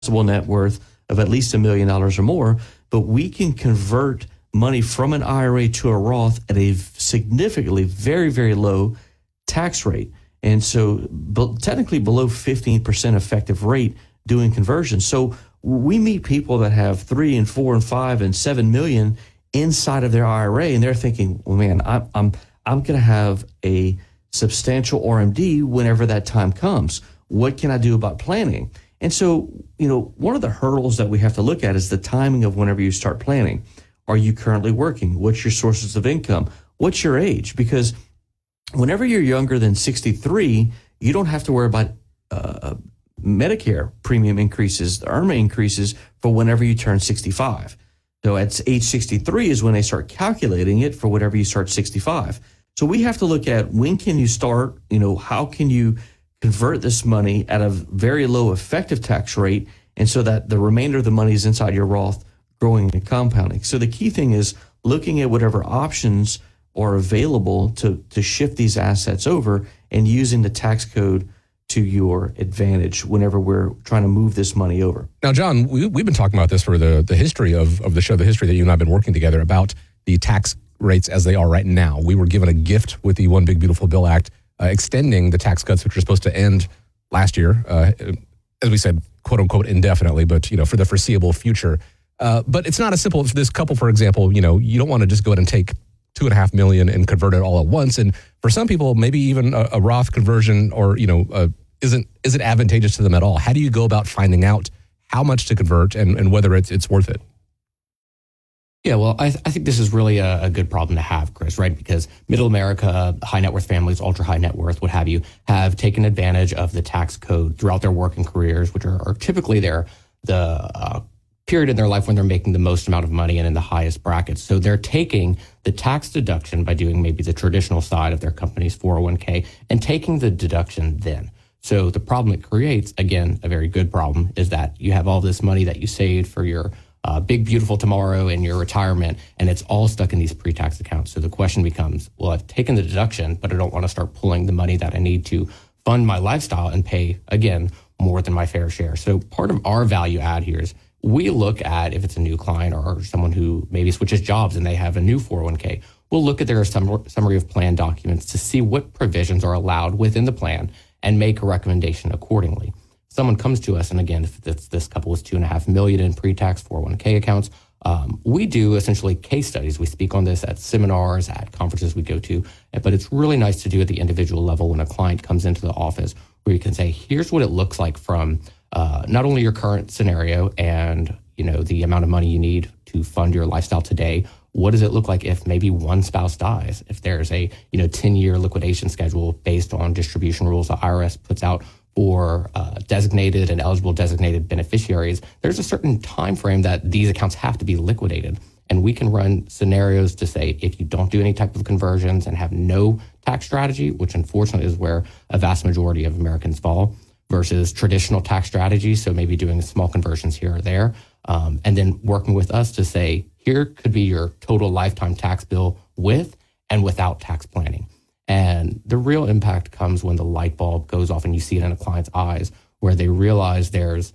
net worth of at least $1 million or more, but we can convert money from an IRA to a Roth at a significantly very, very low tax rate. And so technically below 15% effective rate doing conversions. So we meet people that have 3 and 4 and 5 and 7 million inside of their IRA, and they're thinking, well, man, I'm going to have a substantial RMD whenever that time comes. What can I do about planning? And so, one of the hurdles that we have to look at is the timing of whenever you start planning. Are you currently working? What's your sources of income? What's your age? Because whenever you're younger than 63, you don't have to worry about Medicare premium increases, the IRMAA increases for whenever you turn 65. So at age 63 is when they start calculating it for whatever you start 65. So we have to look at when can you start, how can you convert this money at a very low effective tax rate, and so that the remainder of the money is inside your Roth growing and compounding. So the key thing is looking at whatever options are available to shift these assets over and using the tax code to your advantage whenever we're trying to move this money over. Now, John, we've been talking about this for the history of the show, the history that you and I have been working together about the tax rates as they are right now. We were given a gift with the One Big Beautiful Bill Act, extending the tax cuts, which are supposed to end last year, as we said, quote unquote, indefinitely, but for the foreseeable future. But it's not as simple. For this couple, for example, you don't want to just go ahead and take $2.5 million and convert it all at once. And for some people, maybe even a Roth conversion or isn't advantageous to them at all. How do you go about finding out how much to convert and whether it's worth it? Yeah, well, I think this is really a good problem to have, Chris, right? Because middle America, high net worth families, ultra high net worth, what have you, have taken advantage of the tax code throughout their working careers, which are typically the period in their life when they're making the most amount of money and in the highest brackets. So they're taking the tax deduction by doing maybe the traditional side of their company's 401k and taking the deduction then. So the problem it creates, again, a very good problem, is that you have all this money that you saved for your big, beautiful tomorrow and your retirement, and it's all stuck in these pre-tax accounts. So the question becomes, well, I've taken the deduction, but I don't want to start pulling the money that I need to fund my lifestyle and pay, again, more than my fair share. So part of our value add here is we look at, if it's a new client or someone who maybe switches jobs and they have a new 401k, we'll look at their summary of plan documents to see what provisions are allowed within the plan and make a recommendation accordingly. Someone comes to us, and again, if this couple was $2.5 million in pre-tax 401k accounts, we do essentially case studies. We speak on this at seminars, at conferences we go to, but it's really nice to do at the individual level when a client comes into the office where you can say, here's what it looks like from not only your current scenario and the amount of money you need to fund your lifestyle today. What does it look like if maybe one spouse dies? If there's a 10-year liquidation schedule based on distribution rules the IRS puts out for designated and eligible designated beneficiaries, there's a certain time frame that these accounts have to be liquidated. And we can run scenarios to say, if you don't do any type of conversions and have no tax strategy, which unfortunately is where a vast majority of Americans fall, versus traditional tax strategies, so maybe doing small conversions here or there, and then working with us to say, here could be your total lifetime tax bill with and without tax planning. And the real impact comes when the light bulb goes off and you see it in a client's eyes, where they realize there's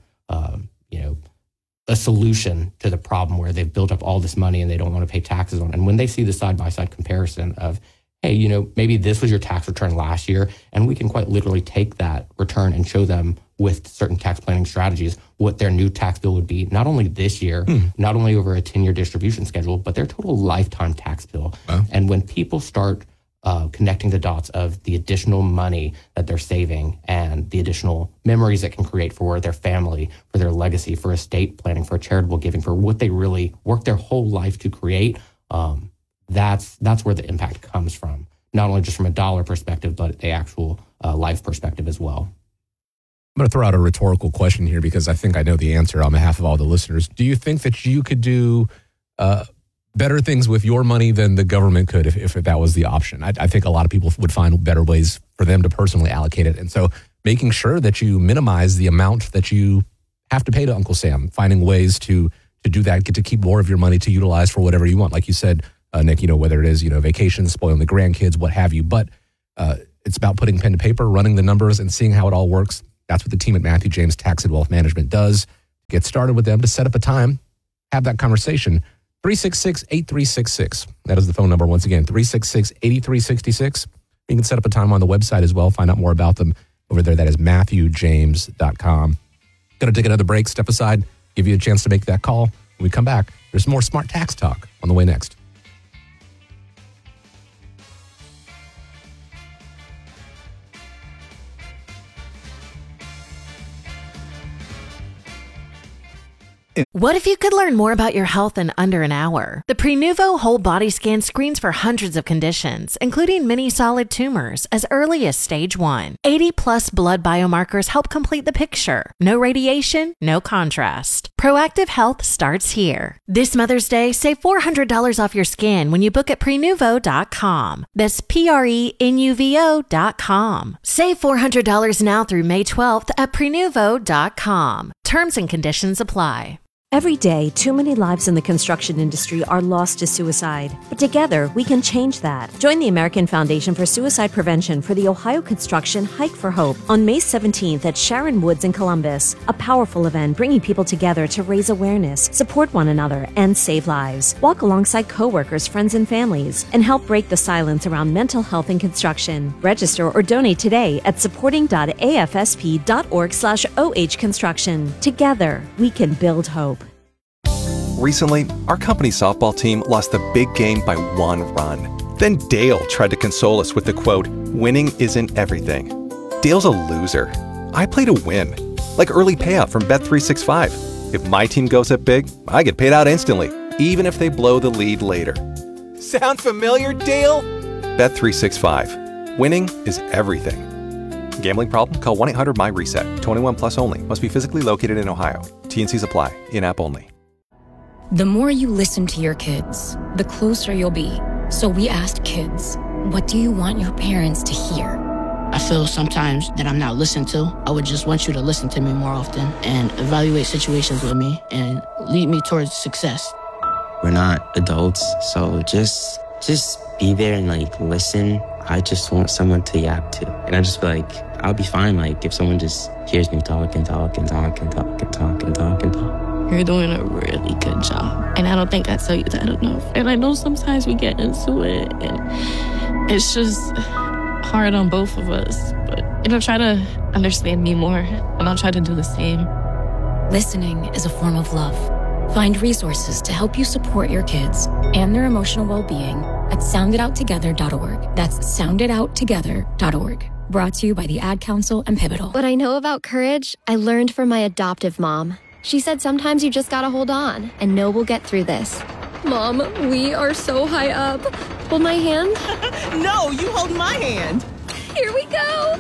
a solution to the problem where they've built up all this money and they don't want to pay taxes on. And when they see the side-by-side comparison of, hey, maybe this was your tax return last year, and we can quite literally take that return and show them with certain tax planning strategies what their new tax bill would be, not only this year, not only over a 10-year distribution schedule, but their total lifetime tax bill. Wow. And when people start connecting the dots of the additional money that they're saving and the additional memories it can create for their family, for their legacy, for estate planning, for charitable giving, for what they really worked their whole life to create, that's where the impact comes from, not only just from a dollar perspective, but the actual life perspective as well. I'm going to throw out a rhetorical question here because I think I know the answer on behalf of all the listeners. Do you think that you could do better things with your money than the government could if that was the option? I think a lot of people would find better ways for them to personally allocate it. And so making sure that you minimize the amount that you have to pay to Uncle Sam, finding ways to do that, get to keep more of your money to utilize for whatever you want. Like you said, Nick, whether it is, vacations, spoiling the grandkids, what have you. But it's about putting pen to paper, running the numbers and seeing how it all works. That's what the team at Matthew James Tax and Wealth Management does. Get started with them to set up a time, have that conversation. 366-8366. That is the phone number once again, 366-8366. You can set up a time on the website as well. Find out more about them over there. That is MatthewJames.com. Going to take another break, step aside, give you a chance to make that call. When we come back, there's more Smart Tax Talk on the way next. What if you could learn more about your health in under an hour? The Prenuvo Whole Body Scan screens for hundreds of conditions, including many solid tumors, as early as stage 1. 80-plus blood biomarkers help complete the picture. No radiation, no contrast. Proactive health starts here. This Mother's Day, save $400 off your scan when you book at Prenuvo.com. That's Prenuvo.com. Save $400 now through May 12th at Prenuvo.com. Terms and conditions apply. Every day, too many lives in the construction industry are lost to suicide. But together, we can change that. Join the American Foundation for Suicide Prevention for the Ohio Construction Hike for Hope on May 17th at Sharon Woods in Columbus. A powerful event bringing people together to raise awareness, support one another, and save lives. Walk alongside coworkers, friends, and families, and help break the silence around mental health in construction. Register or donate today at supporting.afsp.org/OH Construction. Together, we can build hope. Recently, our company softball team lost the big game by 1 run. Then Dale tried to console us with the quote, "Winning isn't everything." Dale's a loser. I play to win. Like early payout from Bet365. If my team goes up big, I get paid out instantly, even if they blow the lead later. Sound familiar, Dale? Bet365. Winning is everything. Gambling problem? Call 1-800-MY-RESET. 21 plus only. Must be physically located in Ohio. T&Cs apply. In-app only. The more you listen to your kids, the closer you'll be. So we asked kids, what do you want your parents to hear? I feel sometimes that I'm not listened to. I would just want you to listen to me more often and evaluate situations with me and lead me towards success. We're not adults, so just be there and listen. I just want someone to yap to. And I just feel like I'll be fine if someone just hears me talk and talk and talk and talk and talk and talk and talk. You're doing a really good job. And I don't think I tell you that enough. And I know sometimes we get into it and it's just hard on both of us. But try to understand me more and I'll try to do the same. Listening is a form of love. Find resources to help you support your kids and their emotional well-being at sounditouttogether.org. That's sounditouttogether.org. Brought to you by the Ad Council and Pivotal. What I know about courage, I learned from my adoptive mom. She said sometimes you just gotta hold on and know we'll get through this. Mom, we are so high up. Hold my hand. No, you hold my hand. Here we go.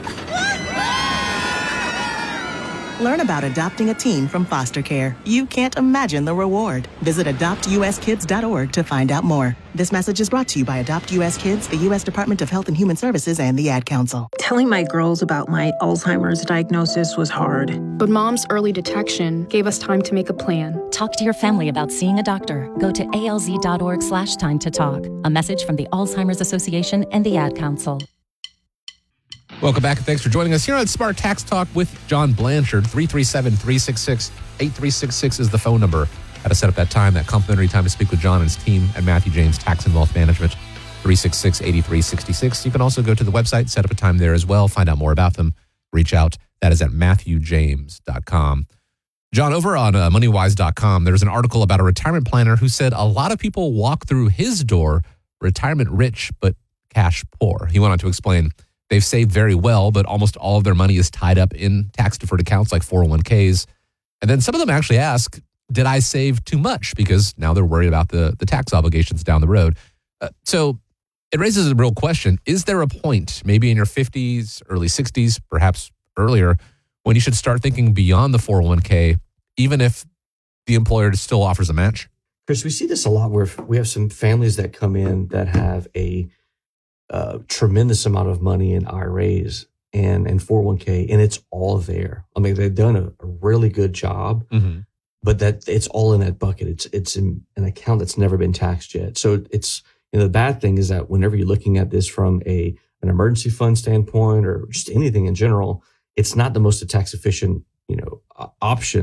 Learn about adopting a teen from foster care. You can't imagine the reward. Visit adoptuskids.org to find out more. This message is brought to you by Adopt US Kids, the U.S. Department of Health and Human Services, and the Ad Council. Telling my girls about my Alzheimer's diagnosis was hard. But Mom's early detection gave us time to make a plan. Talk to your family about seeing a doctor. Go to alz.org/time to talk. A message from the Alzheimer's Association and the Ad Council. Welcome back, and thanks for joining us here on Smart Tax Talk with John Blanchard. 337-366-8366 is the phone number. How to set up that time, that complimentary time to speak with John and his team at Matthew James Tax and Wealth Management. 366-8366. You can also go to the website, set up a time there as well, find out more about them, reach out. That is at MatthewJames.com. John, over on MoneyWise.com, there's an article about a retirement planner who said a lot of people walk through his door retirement rich but cash poor. He went on to explain they've saved very well, but almost all of their money is tied up in tax-deferred accounts like 401ks. And then some of them actually ask, did I save too much? Because now they're worried about the tax obligations down the road. So it raises a real question. Is there a point, maybe in your 50s, early 60s, perhaps earlier, when you should start thinking beyond the 401k, even if the employer still offers a match? Chris, we see this a lot where we have some families that come in that have a tremendous amount of money in IRAs and 401k, and it's all there. I mean, they've done a really good job, but that it's all in that bucket. It's in an account that's never been taxed yet. So it's, the bad thing is that whenever you're looking at this from an emergency fund standpoint or just anything in general, it's not the most tax efficient, option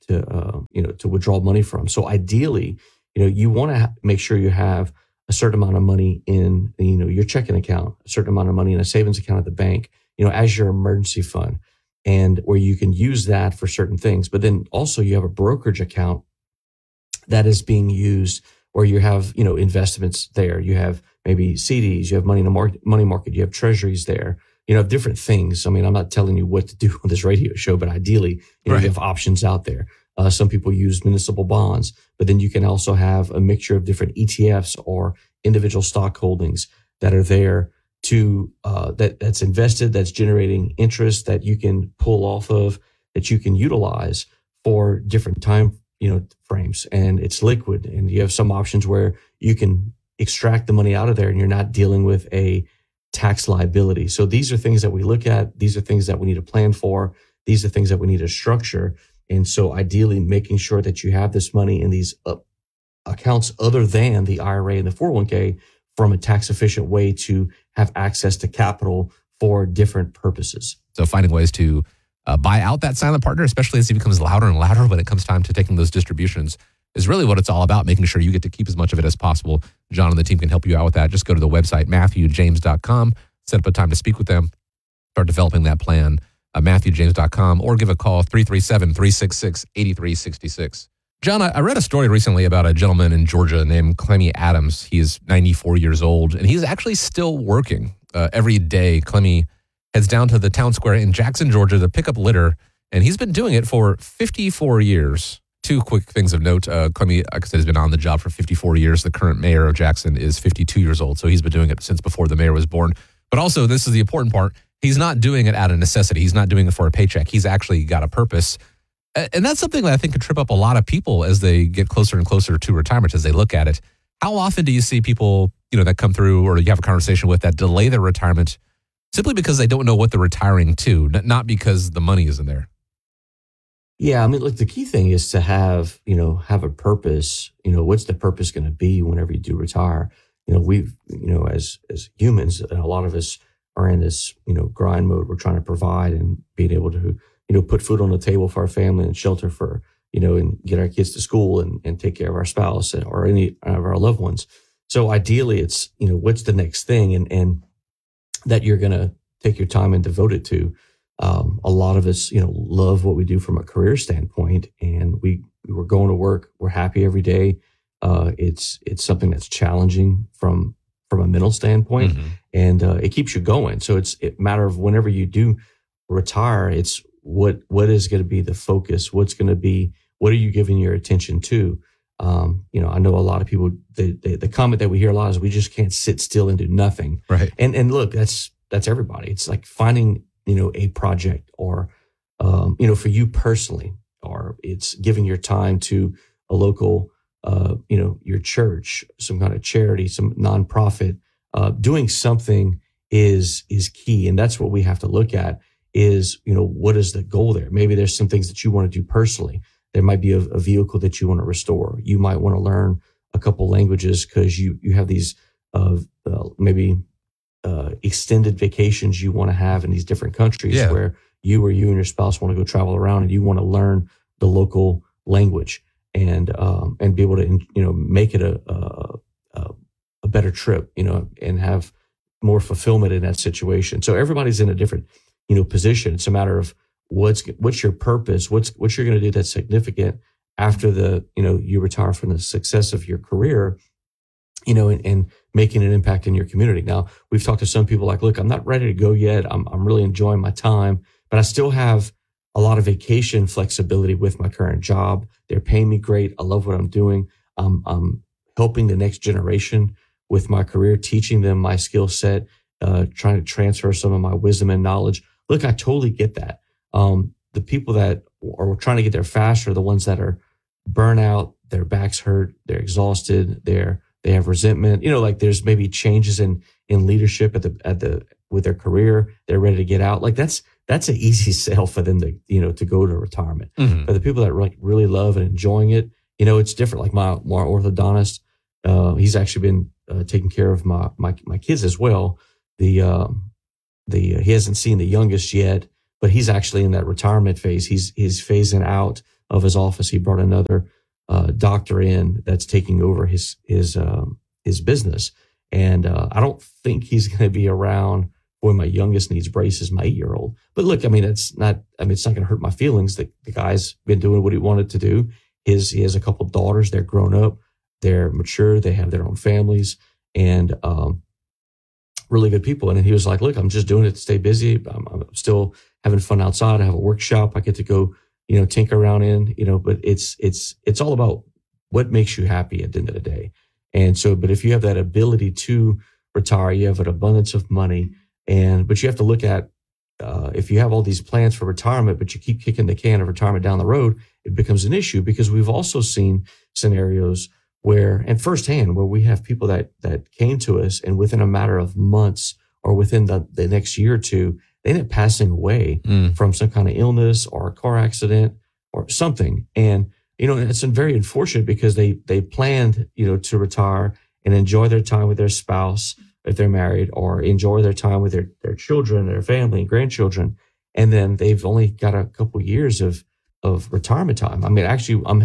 to withdraw money from. So ideally, you want to make sure you have a certain amount of money in, your checking account, a certain amount of money in a savings account at the bank, as your emergency fund, and where you can use that for certain things. But then also you have a brokerage account that is being used where you have, investments there. You have maybe CDs, you have money market, you have treasuries there, different things. I mean, I'm not telling you what to do on this radio show, but ideally, you have options out there. Some people use municipal bonds, but then you can also have a mixture of different ETFs or individual stock holdings that are there to that's invested, that's generating interest that you can pull off of, that you can utilize for different time frames, and it's liquid. And you have some options where you can extract the money out of there and you're not dealing with a tax liability. So these are things that we look at. These are things that we need to plan for. These are things that we need to structure. And so ideally making sure that you have this money in these accounts other than the IRA and the 401k from a tax efficient way to have access to capital for different purposes. So finding ways to buy out that silent partner, especially as he becomes louder and louder when it comes time to taking those distributions, is really what it's all about, making sure you get to keep as much of it as possible. John and the team can help you out with that. Just go to the website, MatthewJames.com, set up a time to speak with them, start developing that plan, MatthewJames.com, or give a call, 337-366-8366. John, I read a story recently about a gentleman in Georgia named Clemmy Adams. He is 94 years old, and he's actually still working. Every day, Clemmy heads down to the town square in Jackson, Georgia to pick up litter, and he's been doing it for 54 years. Two quick things of note. Clemmy, like I said, has been on the job for 54 years. The current mayor of Jackson is 52 years old, so he's been doing it since before the mayor was born. But also, this is the important part, he's not doing it out of necessity. He's not doing it for a paycheck. He's actually got a purpose. And that's something that I think could trip up a lot of people as they get closer and closer to retirement, as they look at it. How often do you see people, that come through or you have a conversation with that delay their retirement simply because they don't know what they're retiring to, not because the money isn't there? Yeah, I mean, look, the key thing is to have a purpose. What's the purpose going to be whenever you do retire? We've, as humans, a lot of us are in this, grind mode. We're trying to provide and being able to, put food on the table for our family and shelter for, and get our kids to school and take care of our spouse or any of our loved ones. So ideally it's, what's the next thing and that you're going to take your time and devote it to. A lot of us, love what we do from a career standpoint, and we're going to work. We're happy every day. It's something that's challenging from a mental standpoint, and it keeps you going. So it's a matter of whenever you do retire, it's what is going to be the focus? What are you giving your attention to? I know a lot of people, the comment that we hear a lot is we just can't sit still and do nothing. Right. And look, that's everybody. It's like finding, a project or, for you personally, or it's giving your time to a local, your church, some kind of charity, some nonprofit, doing something is key. And that's what we have to look at is, what is the goal there? Maybe there's some things that you want to do personally. There might be a vehicle that you want to restore. You might want to learn a couple languages because you have these maybe extended vacations you want to have in these different countries where you and your spouse want to go travel around and you want to learn the local language and be able to make it a better trip, and have more fulfillment in that situation. So everybody's in a different position. It's a matter of what's your purpose, what you're going to do that's significant after you retire from the success of your career, and making an impact in your community. Now, we've talked to some people like, look, I'm not ready to go yet. I'm really enjoying my time, but I still have a lot of vacation flexibility with my current job. They're paying me great. I love what I'm doing. I'm helping the next generation with my career, teaching them my skill set, trying to transfer some of my wisdom and knowledge. Look, I totally get that. The people that are trying to get there faster are the ones that are burnt out, their backs hurt, they're exhausted, they have resentment. Like there's maybe changes in leadership with their career. They're ready to get out. Like that's an easy sell for them to go to retirement. But the people that really love and enjoying it, it's different. Like my orthodontist, he's actually been taking care of my kids as well. He hasn't seen the youngest yet, but he's actually in that retirement phase. He's phasing out of his office. He brought another doctor in that's taking over his business. And I don't think he's going to be around when my youngest needs braces, my 8-year-old. But look, it's not going to hurt my feelings. The guy's been doing what he wanted to do. He has a couple daughters. They're grown up. They're mature. They have their own families, and really good people. And he was like, look, I'm just doing it to stay busy. I'm still having fun outside. I have a workshop I get to go, tinker around in, but it's all about what makes you happy at the end of the day. And so, but if you have that ability to retire, you have an abundance of money, but you have to look at, if you have all these plans for retirement, but you keep kicking the can of retirement down the road, it becomes an issue, because we've also seen scenarios where, and firsthand, where we have people that came to us, and within a matter of months or within the next year or two, they end up passing away from some kind of illness or a car accident or something. And, it's very unfortunate, because they planned, to retire and enjoy their time with their spouse if they're married, or enjoy their time with their children, their family and grandchildren. And then they've only got a couple years of retirement time. Actually, I'm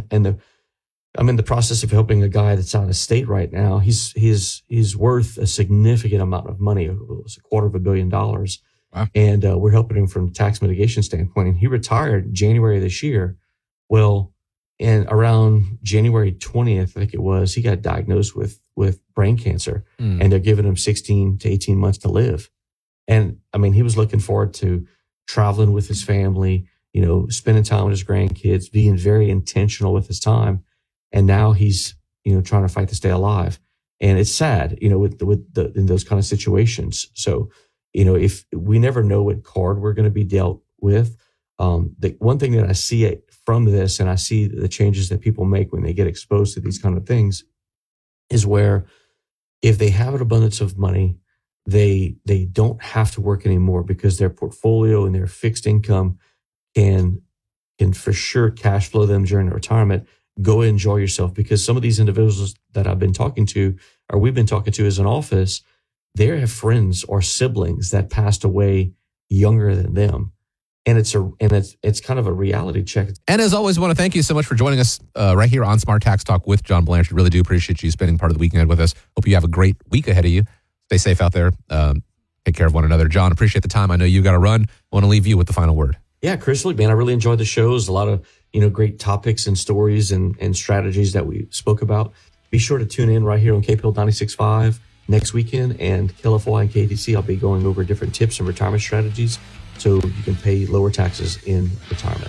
in the process of helping a guy that's out of state right now. He's worth a significant amount of money. It's $250 million. Wow. And we're helping him from a tax mitigation standpoint. And he retired January of this year. Well, and around January 20th, I think it was, he got diagnosed with brain cancer, and they're giving him 16 to 18 months to live. And he was looking forward to traveling with his family, spending time with his grandkids, being very intentional with his time. And now he's, trying to fight to stay alive. And it's sad, in those kind of situations. So, if we never know what card we're going to be dealt with, the one thing that I see from this, and I see the changes that people make when they get exposed to these kind of things, is where if they have an abundance of money, they don't have to work anymore, because their portfolio and their fixed income can for sure cash flow them during retirement. Go enjoy yourself, because some of these individuals that I've been talking to, or we've been talking to as an office, they have friends or siblings that passed away younger than them. And it's kind of a reality check. And as always, I want to thank you so much for joining us right here on Smart Tax Talk with John Blanchard. Really do appreciate you spending part of the weekend with us. Hope you have a great week ahead of you. Stay safe out there. Take care of one another. John, appreciate the time. I know you got to run. I want to leave you with the final word. Yeah, Chris, look, man, I really enjoyed the shows. A lot of, great topics and stories and strategies that we spoke about. Be sure to tune in right here on KPL 96.5 next weekend, and KLFY and KTC. I'll be going over different tips and retirement strategies so you can pay lower taxes in retirement.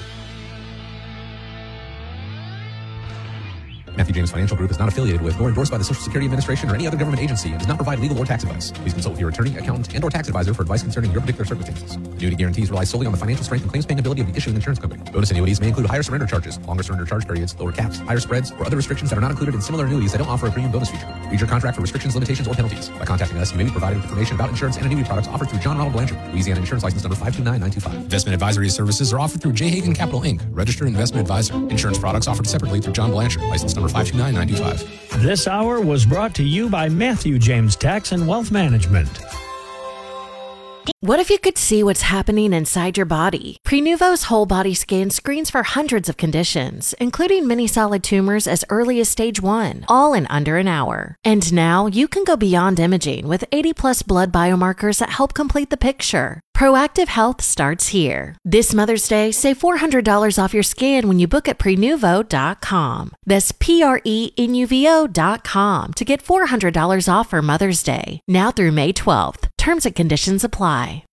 Matthew James Financial Group is not affiliated with nor endorsed by the Social Security Administration or any other government agency, and does not provide legal or tax advice. Please consult with your attorney, accountant, and/or tax advisor for advice concerning your particular circumstances. Annuity guarantees rely solely on the financial strength and claims paying ability of the issuing insurance company. Bonus annuities may include higher surrender charges, longer surrender charge periods, lower caps, higher spreads, or other restrictions that are not included in similar annuities that don't offer a premium bonus feature. Read your contract for restrictions, limitations, or penalties. By contacting us, you may be provided with information about insurance and annuity products offered through John Ronald Blanchard, Louisiana Insurance License Number 529925. Investment advisory services are offered through J. Hagan Capital Inc., registered investment advisor. Insurance products offered separately through John Blanchard, License Number 529925. This hour was brought to you by Matthew James Tax and Wealth Management. What if you could see what's happening inside your body? Prenuvo's whole body scan screens for hundreds of conditions, including many solid tumors as early as stage 1, all in under an hour. And now you can go beyond imaging with 80+ blood biomarkers that help complete the picture. Proactive health starts here. This Mother's Day, save $400 off your scan when you book at Prenuvo.com. That's Prenuvo.com to get $400 off for Mother's Day, now through May 12th. Terms and conditions apply.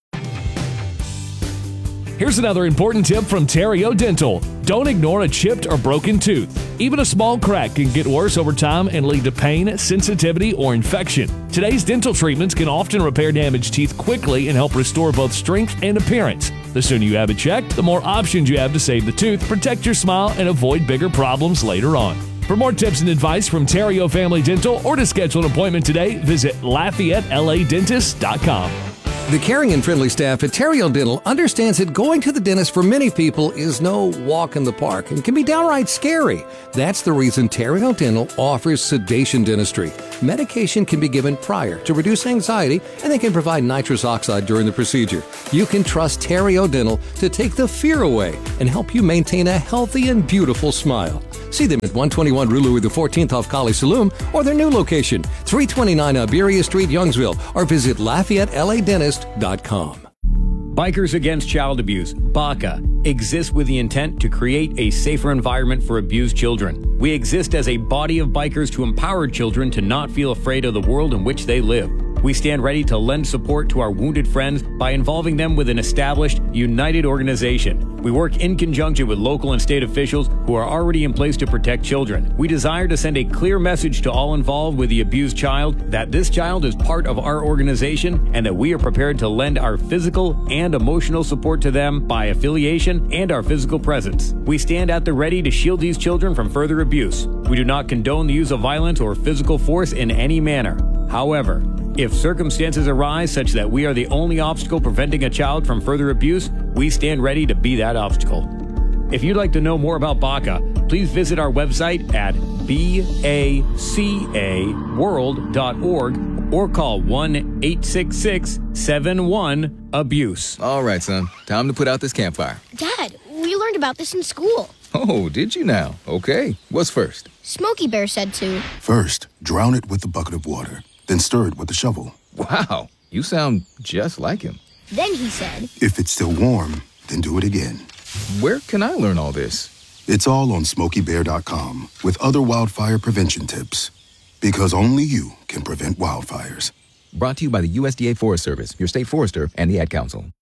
Here's another important tip from Terrio Dental. Don't ignore a chipped or broken tooth. Even a small crack can get worse over time and lead to pain, sensitivity, or infection. Today's dental treatments can often repair damaged teeth quickly and help restore both strength and appearance. The sooner you have it checked, the more options you have to save the tooth, protect your smile, and avoid bigger problems later on. For more tips and advice from Terrio Family Dental, or to schedule an appointment today, visit LafayetteLADentist.com. The caring and friendly staff at Terrio Dental understands that going to the dentist for many people is no walk in the park and can be downright scary. That's the reason Terrio Dental offers sedation dentistry. Medication can be given prior to reduce anxiety, and they can provide nitrous oxide during the procedure. You can trust Terrio Dental to take the fear away and help you maintain a healthy and beautiful smile. See them at 121 Rue Louis XIV off College Saloon or their new location, 329 Iberia Street, Youngsville, or visit LafayetteLADentist.com. Bikers Against Child Abuse, BACA, exists with the intent to create a safer environment for abused children. We exist as a body of bikers to empower children to not feel afraid of the world in which they live. We stand ready to lend support to our wounded friends by involving them with an established, united organization. We work in conjunction with local and state officials who are already in place to protect children. We desire to send a clear message to all involved with the abused child that this child is part of our organization and that we are prepared to lend our physical and emotional support to them by affiliation and our physical presence. We stand at the ready to shield these children from further abuse. We do not condone the use of violence or physical force in any manner. However, if circumstances arise such that we are the only obstacle preventing a child from further abuse, we stand ready to be that obstacle. If you'd like to know more about BACA, please visit our website at bacaworld.org or call 1-866-71-ABUSE. All right, son. Time to put out this campfire. Dad, we learned about this in school. Oh, did you now? Okay. What's first? Smokey Bear said to. First, drown it with a bucket of water. Then stir it with a shovel. Wow, you sound just like him. Then he said, if it's still warm, then do it again. Where can I learn all this? It's all on SmokeyBear.com with other wildfire prevention tips. Because only you can prevent wildfires. Brought to you by the USDA Forest Service, your state forester, and the Ad Council.